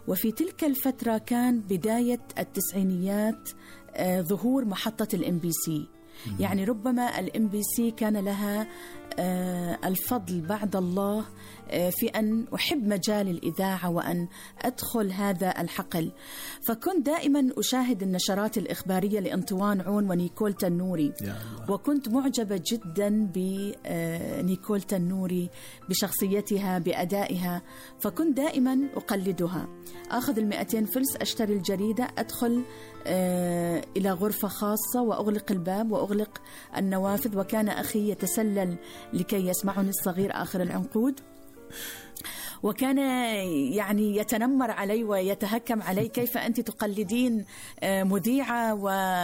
وفي تلك الفترة كان بداية التسعينيات ظهور محطة الMBC. يعني ربما الMBC كان لها الفضل بعد الله في أن أحب مجال الإذاعة وأن أدخل هذا الحقل. فكنت دائما أشاهد النشرات الإخبارية لأنطوان عون ونيكول تنوري، وكنت معجبة جدا بنيكول تنوري، بشخصيتها، بأدائها، فكنت دائما أقلدها. أخذ 200 فلس، أشتري الجريدة، أدخل إلى غرفة خاصة وأغلق الباب وأغلق النوافذ، وكان أخي يتسلل لكي يسمعني الصغير آخر العنقود، وكان يعني يتنمر علي ويتهكم علي: كيف أنت تقلدين مذيعة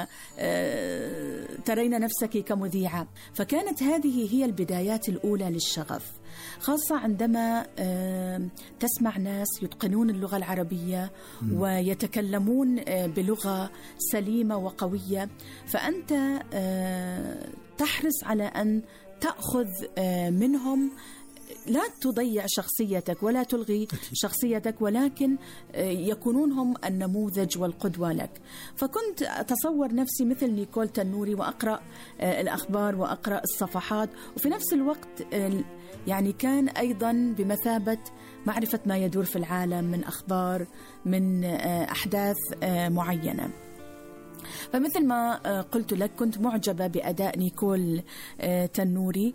وترين نفسك كمذيعة؟ فكانت هذه هي البدايات الأولى للشغف، خاصة عندما تسمع ناس يتقنون اللغة العربية ويتكلمون بلغة سليمة وقوية، فأنت تحرص على أن تأخذ منهم، لا تضيع شخصيتك ولا تلغي شخصيتك، ولكن يكونون هم النموذج والقدوة لك. فكنت أتصور نفسي مثل نيكول تنوري وأقرأ الأخبار وأقرأ الصفحات، وفي نفس الوقت يعني كان أيضا بمثابة معرفة ما يدور في العالم من أخبار، من أحداث معينة. فمثل ما قلت لك كنت معجبة بأداء نيكول تنوري،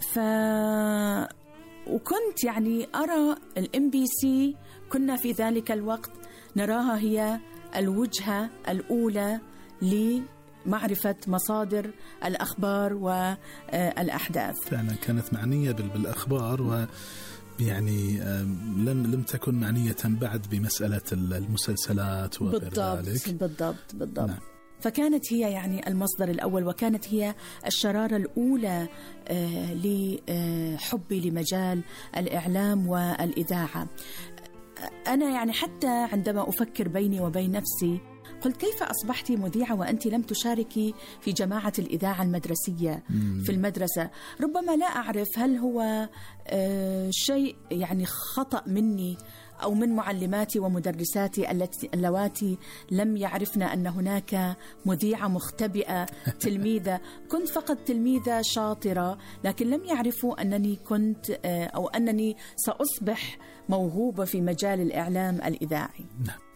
وكنت يعني أرى الMBC، كنا في ذلك الوقت نراها هي الوجهة الأولى لمعرفة مصادر الأخبار والأحداث. فعلا كانت معنية بالأخبار، ويعني لم تكن معنية بعد بمسألة المسلسلات وغير ذلك. بالضبط. نعم. فكانت هي يعني المصدر الأول، وكانت هي الشرارة الأولى لحبي لمجال الإعلام والإذاعة. أنا يعني حتى عندما أفكر بيني وبين نفسي قلت: كيف أصبحت مذيعة وأنت لم تشاركي في جماعة الإذاعة المدرسية في المدرسة؟ ربما لا أعرف هل هو شيء يعني خطأ مني أو من معلماتي ومدرساتي اللواتي لم يعرفن أن هناك مذيعة مختبئة تلميذة. كنت فقط تلميذة شاطرة، لكن لم يعرفوا أنني كنت أو أنني سأصبح موهوبة في مجال الإعلام الإذاعي.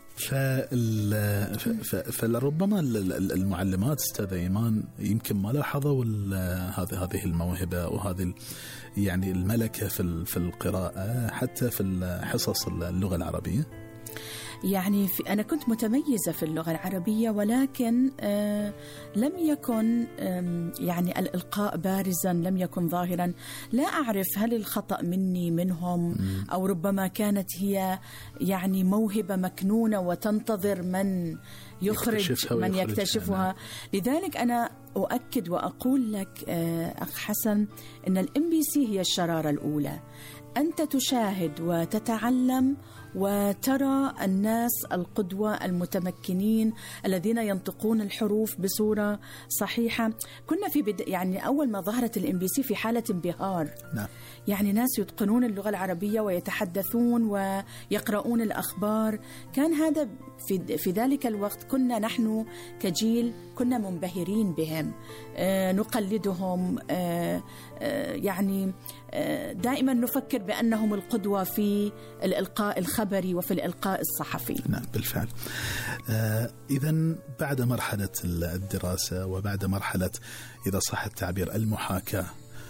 فلربما المعلمات أستاذة إيمان يمكن ما لاحظوا هذه الموهبة وهذه يعني الملكة في القراءة حتى في حصص اللغة العربية. يعني أنا كنت متميزة في اللغة العربية، ولكن لم يكن يعني الإلقاء بارزا، لم يكن ظاهرا. لا أعرف هل الخطأ مني منهم، أو ربما كانت هي يعني موهبة مكنونة وتنتظر من من يكتشفها. لذلك أنا أؤكد وأقول لك أخ حسن أن الMBC هي الشرارة الأولى. أنت تشاهد وتتعلم وترى الناس القدوة المتمكنين الذين ينطقون الحروف بصورة صحيحة. كنا في يعني أول ما ظهرت الMBC في حالة انبهار. نعم. يعني ناس يتقنون اللغة العربية ويتحدثون ويقرؤون الأخبار. كان هذا في ذلك الوقت كنا نحن كجيل كنا منبهرين بهم، نقلدهم، يعني دائما نفكر بأنهم القدوة في الإلقاء الخبري وفي الإلقاء الصحفي. نعم بالفعل. إذن بعد مرحلة الدراسة وبعد مرحلة إذا صح التعبير المحاكاة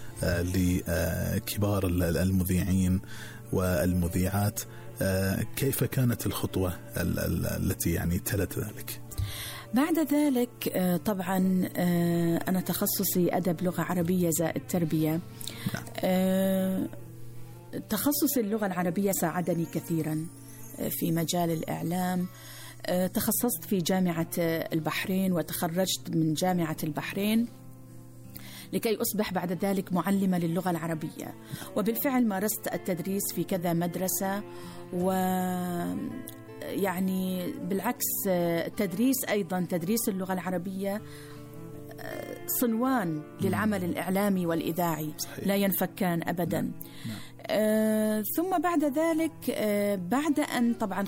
لكبار المذيعين والمذيعات، كيف كانت الخطوة التي يعني تلت ذلك؟ بعد ذلك طبعا أنا تخصصي أدب لغة عربية زائد تربية. تخصص اللغة العربية ساعدني كثيرا في مجال الإعلام. تخصصت في جامعة البحرين وتخرجت من جامعة البحرين لكي أصبح بعد ذلك معلمة للغة العربية، وبالفعل مارست التدريس في كذا مدرسة، ويعني بالعكس تدريس اللغة العربية صنوان للعمل الإعلامي والإذاعي. صحيح. لا ينفكان أبدا. ثم بعد ذلك بعد أن طبعا